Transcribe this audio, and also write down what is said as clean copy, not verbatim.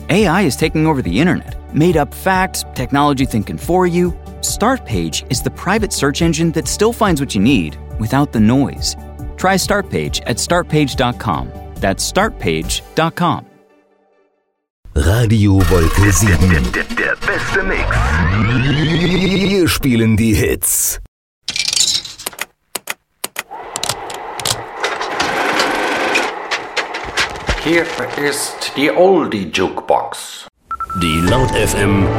AI is taking over the internet. Made up facts, technology thinking for you. Startpage is the private search engine that still finds what you need without the noise. Try Startpage at startpage.com. That's startpage.com. Radio Wolke 7. Der beste Mix. Wir spielen die Hits. Hier ist die Oldie Jukebox. Die Laut FM